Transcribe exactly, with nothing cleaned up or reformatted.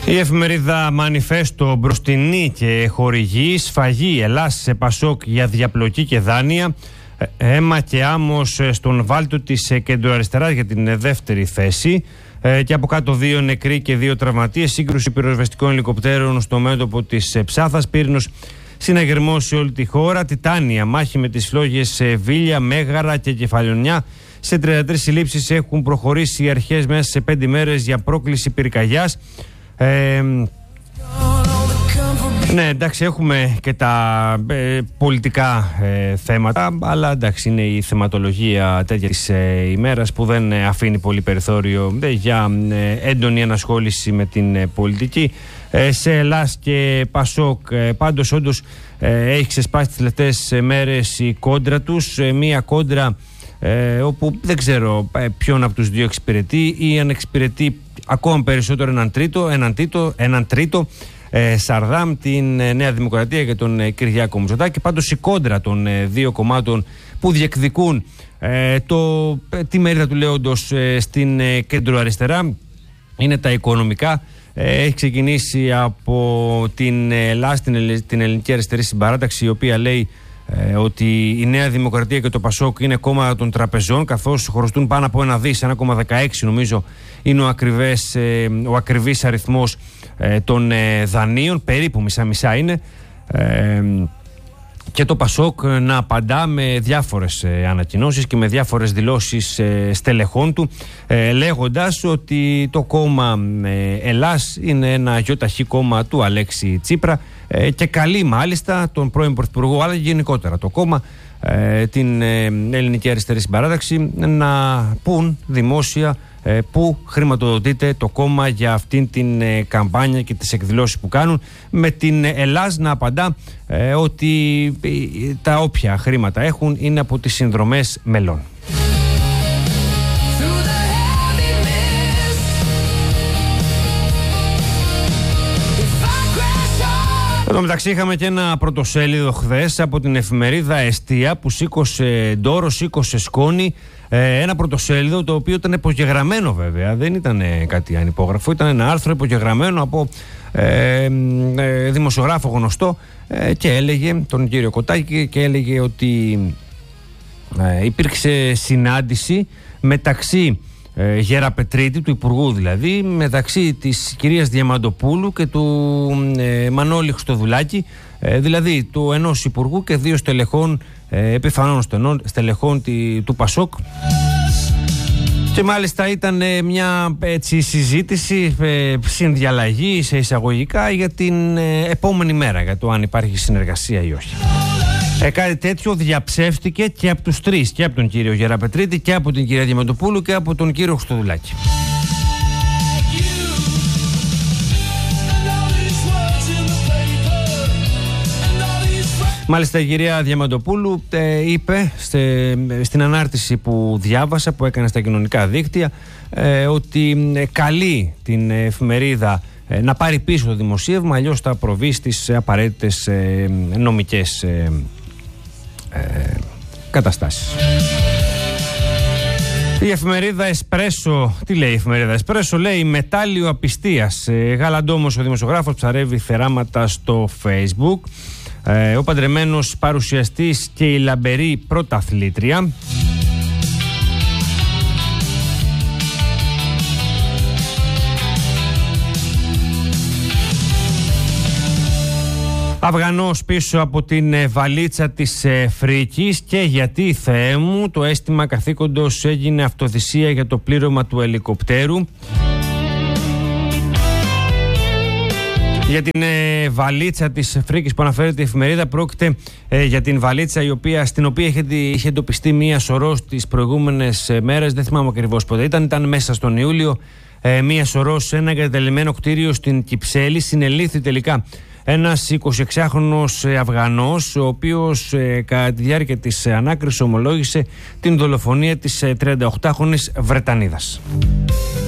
Η εφημερίδα Μανιφέστο μπροστινή και χορηγή, σφαγή Ελλάς σε Πασόκ για διαπλοκή και δάνεια, αίμα και άμμος στον βάλτο της κεντροαριστεράς για την δεύτερη θέση, και από κάτω δύο νεκροί και δύο τραυματίες, σύγκρουση πυροσβεστικών ελικοπτέρων στο μέτωπο της Ψάθας, πύρινος συναγερμός σε όλη τη χώρα, Τιτάνια, μάχη με τις φλόγες Βίλια, Μέγαρα και Κεφαλαιονιά. Σε τριάντα τρεις συλλήψεις έχουν προχωρήσει οι αρχές μέσα σε πέντε μέρες για πρόκληση πυρκαγιάς. Ε, ναι, εντάξει, έχουμε και τα ε, πολιτικά ε, θέματα, αλλά εντάξει, είναι η θεματολογία τέτοια της ε, ημέρας που δεν ε, αφήνει πολύ περιθώριο ε, για ε, έντονη ανασχόληση με την ε, πολιτική. Ε, σε Ελλάς και Πασόκ ε, πάντως όντως ε, έχει ξεσπάσει τις τελευταίες ε, μέρες η κόντρα τους, ε, μία κόντρα ε, όπου δεν ξέρω ε, ποιον από τους δύο εξυπηρετεί ή αν εξυπηρετεί ακόμα περισσότερο έναν τρίτο, έναν τρίτο, έναν τρίτο ε, Σαρδάμ, την ε, Νέα Δημοκρατία και τον ε, Κυριάκο Μητσοτάκη. Πάντως η κόντρα των ε, δύο κομμάτων που διεκδικούν ε, το, ε, τη μερίδα του λέοντος ε, στην ε, κέντρο-αριστερά είναι τα οικονομικά. Ε, έχει ξεκινήσει από την Ελλάδα, την, την Ελληνική Αριστερή Συμπαράταξη, η οποία λέει ε, ότι η Νέα Δημοκρατία και το Πασόκ είναι κόμμα των τραπεζών, καθώς χρωστούν πάνω από ένα δις, ένα κόμμα δεκαέξι νομίζω είναι ο, ακριβές, ε, ο ακριβής αριθμός ε, των ε, δανείων, περίπου μισά-μισά είναι, ε, και το Πασόκ να απαντά με διάφορες ε, ανακοινώσεις και με διάφορες δηλώσεις ε, στελεχών του, ε, λέγοντας ότι το κόμμα ε, Ελλάς είναι ένα γιοταχή κόμμα του Αλέξη Τσίπρα, ε, και καλεί μάλιστα τον πρώην Πρωθυπουργό, αλλά γενικότερα το κόμμα, ε, την ε, Ελληνική Αριστερή Συμπαράταξη, να πούν δημόσια ε, που χρηματοδοτείται το κόμμα για αυτήν την ε, καμπάνια και τις εκδηλώσεις που κάνουν, με την Ελλάς να απαντά ε, ότι ε, τα όποια χρήματα έχουν είναι από τις συνδρομές μελών. Εν τω μεταξύ είχαμε και ένα πρωτοσέλιδο χθες από την εφημερίδα Εστία που σήκωσε ντόρο, σήκωσε σκόνη, ε, ένα πρωτοσέλιδο το οποίο ήταν υπογεγραμμένο, βέβαια, δεν ήταν κάτι ανυπόγραφο, ήταν ένα άρθρο υπογεγραμμένο από ε, ε, δημοσιογράφο γνωστό, ε, και έλεγε, τον κύριο Κοτάκη, και έλεγε ότι ε, υπήρξε συνάντηση μεταξύ Ε, Γεραπετρίτη, του Υπουργού δηλαδή, μεταξύ της κυρίας Διαμαντοπούλου και του ε, Μανώλη Χριστοδουλάκη, ε, δηλαδή του ενός Υπουργού και δύο στελεχών, ε, επιφανών στελεχών τη, του Πασόκ. Και μάλιστα ήταν ε, μια έτσι, συζήτηση, ε, συνδιαλλαγή σε εισαγωγικά για την ε, επόμενη μέρα, για το αν υπάρχει συνεργασία ή όχι. Ε, κάτι τέτοιο διαψεύστηκε και από τους τρεις, και από τον κύριο Γεραπετρίτη και από την κυρία Διαμαντοπούλου και από τον κύριο Χριστοδουλάκη. Μάλιστα η κυρία Διαμαντοπούλου ε, είπε στε, στην ανάρτηση που διάβασα, που έκανε στα κοινωνικά δίκτυα, ε, ότι ε, καλεί την εφημερίδα ε, να πάρει πίσω το δημοσίευμα, αλλιώς θα προβεί στις απαραίτητες ε, νομικές ε, Ε, καταστάσεις. Η εφημερίδα Εσπρέσο, τι λέει η εφημερίδα Εσπρέσο, λέει μετάλλιο απιστίας. Ε, Γαλαντόμος ο δημοσιογράφος ψαρεύει θεράματα στο Facebook. Ε, ο παντρεμένος παρουσιαστής και η λαμπερή πρωταθλήτρια. Αφγανός πίσω από την βαλίτσα της φρίκης, και γιατί, Θεέ μου, το αίσθημα καθήκοντος έγινε αυτοθυσία για το πλήρωμα του ελικοπτέρου. Για την ε, βαλίτσα της φρίκης που αναφέρεται η εφημερίδα, πρόκειται ε, για την βαλίτσα η οποία, στην οποία είχε, είχε εντοπιστεί μία σωρός τις προηγούμενες ε, μέρες, δεν θυμάμαι ακριβώς πότε ήταν, ήταν μέσα στον Ιούλιο, ε, μία σωρός σε ένα εγκαταλειμμένο κτίριο στην Κυψέλη. Συνελήφθη τελικά ένας εικοσιεξάχρονος Αφγανός, ο οποίος ε, κατά τη διάρκεια της ανάκρισης ομολόγησε την δολοφονία της ε, τριανταοκτάχρονης Βρετανίδας.